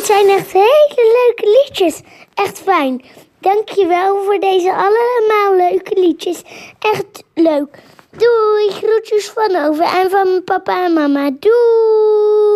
zijn echt hele leuke liedjes. Echt fijn. Dankjewel voor deze allemaal leuke liedjes. Echt leuk. Doei, groetjes van Ove en van papa en mama. Doei.